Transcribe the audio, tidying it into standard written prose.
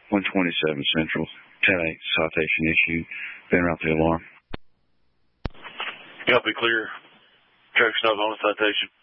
127 Central, 10-8, citation issue. Been around the alarm. Copy, clear. Traffic stop on the citation.